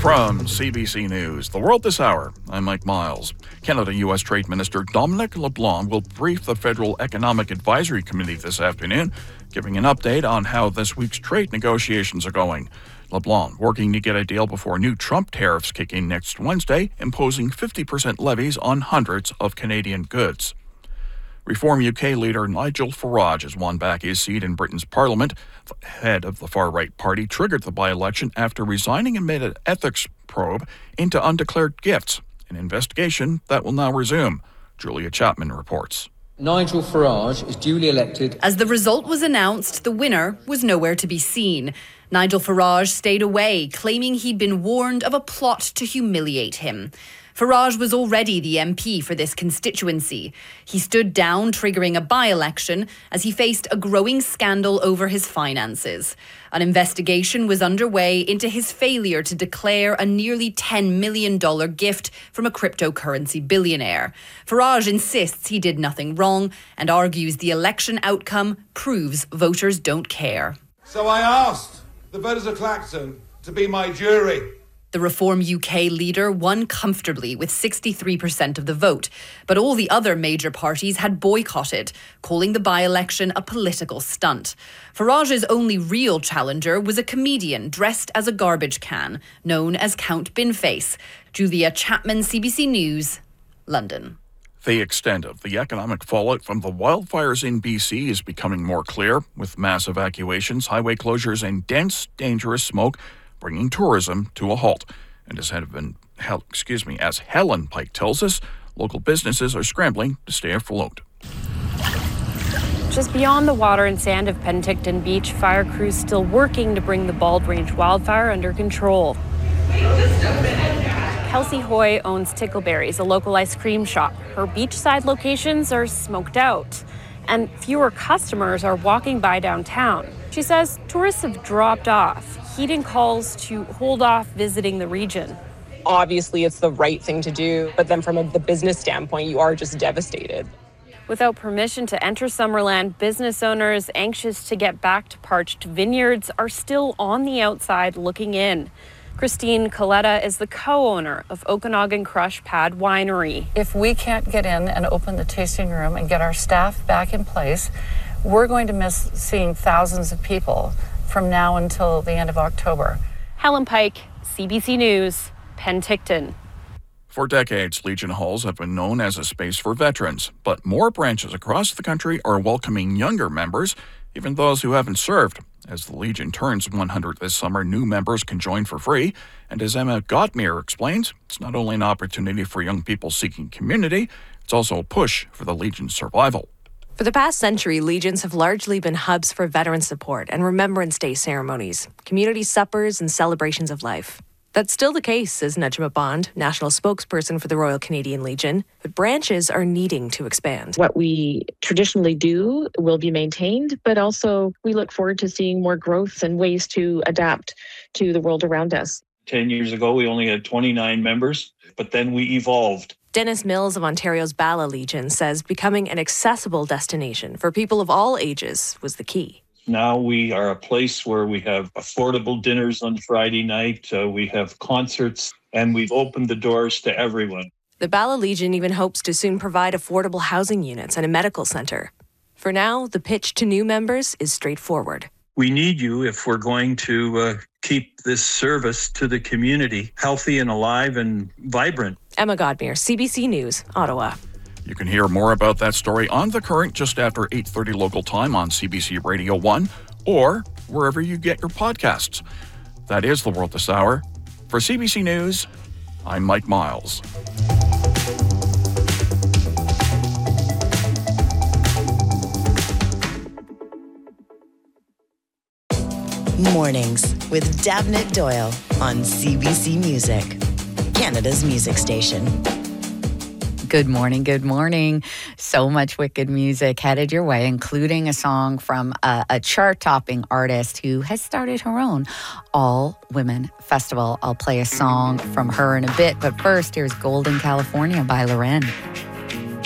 From CBC News, The World This Hour, I'm Mike Miles. Canada-U.S. Trade Minister Dominic LeBlanc will brief the Federal Economic Advisory Committee this afternoon, giving an update on how this week's trade negotiations are going. LeBlanc working to get a deal before new Trump tariffs kick in next Wednesday, imposing 50% levies on hundreds of Canadian goods. Reform UK leader Nigel Farage has won back his seat in Britain's Parliament. The head of the far-right party triggered the by-election after resigning amid an ethics probe into undeclared gifts, an investigation that will now resume. Julia Chapman reports. Nigel Farage is duly elected. As the result was announced, the winner was nowhere to be seen. Nigel Farage stayed away, claiming he'd been warned of a plot to humiliate him. Farage was already the MP for this constituency. He stood down, triggering a by-election as he faced a growing scandal over his finances. An investigation was underway into his failure to declare a nearly $10 million gift from a cryptocurrency billionaire. Farage insists he did nothing wrong and argues the election outcome proves voters don't care. So I asked the voters of Clacton to be my jury. The Reform UK leader won comfortably with 63% of the vote, but all the other major parties had boycotted, calling the by-election a political stunt. Farage's only real challenger was a comedian dressed as a garbage can, known as Count Binface. Julia Chapman, CBC News, London. The extent of the economic fallout from the wildfires in BC is becoming more clear, with mass evacuations, highway closures, and dense, dangerous smoke bringing tourism to a halt. And as Helen Pike tells us, local businesses are scrambling to stay afloat. Just beyond the water and sand of Penticton Beach, fire crews still working to bring the Bald Range wildfire under control. Kelsey Hoy owns Tickleberries, a local ice cream shop. Her beachside locations are smoked out, and fewer customers are walking by downtown. She says tourists have dropped off, heeding calls to hold off visiting the region. Obviously, it's the right thing to do, but then from the business standpoint, you are just devastated. Without permission to enter Summerland, business owners anxious to get back to parched vineyards are still on the outside looking in. Christine Coletta is the co-owner of Okanagan Crush Pad Winery. If we can't get in and open the tasting room and get our staff back in place, we're going to miss seeing thousands of people from now until the end of October. Helen Pike, CBC News, Penticton. For decades, Legion Halls have been known as a space for veterans, but more branches across the country are welcoming younger members, even those who haven't served. As the Legion turns 100 this summer, new members can join for free. And as Emma Gottmere explains, it's not only an opportunity for young people seeking community, it's also a push for the Legion's survival. For the past century, Legions have largely been hubs for veteran support and Remembrance Day ceremonies, community suppers, and celebrations of life. That's still the case, says Najma Bond, national spokesperson for the Royal Canadian Legion, but branches are needing to expand. What we traditionally do will be maintained, but also we look forward to seeing more growth and ways to adapt to the world around us. 10 years ago, we only had 29 members, but then we evolved. Dennis Mills of Ontario's Bala Legion says becoming an accessible destination for people of all ages was the key. Now we are a place where we have affordable dinners on Friday night, we have concerts, and we've opened the doors to everyone. The Bala Legion even hopes to soon provide affordable housing units and a medical center. For now, the pitch to new members is straightforward. We need you if we're going to keep this service to the community healthy and alive and vibrant. Emma Godmere, CBC News, Ottawa. You can hear more about that story on The Current just after 8:30 local time on CBC Radio 1 or wherever you get your podcasts. That is The World This Hour. For CBC News, I'm Mike Miles. Mornings with Davnit Doyle on CBC Music, Canada's music station. Good morning, good morning. So much wicked music headed your way, including a song from a chart-topping artist who has started her own all-women festival. I'll play a song from her in a bit, but first, here's Golden California by Loren.